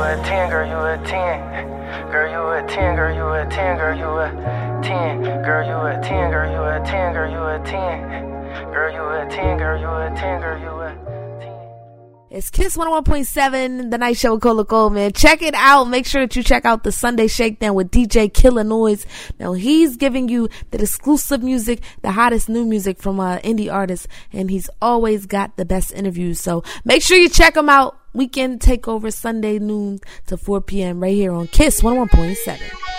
a 10, girl, you a 10. Girl, you a 10, girl, you a 10, girl, you a 10. Girl, you a 10, girl, you a 10, girl, you a 10. Girl, you a 10, girl, you a 10, girl, you a 10. It's Kiss 101.7, The Night Show with Cola Goldman. Check it out. Make sure that you check out the Sunday Shakedown with DJ Killer Noise. Now, he's giving you the exclusive music, the hottest new music from indie artists, and he's always got the best interviews. So make sure you check him out. Weekend Takeover, Sunday noon to 4 p.m. right here on Kiss 101.7.